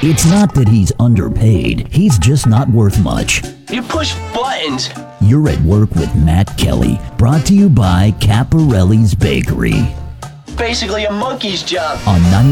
It's not that he's underpaid, he's just not worth much. You push buttons. You're at Work with Matt Kelly, brought to you by Caparelli's Bakery Basically a monkey's job. on 90.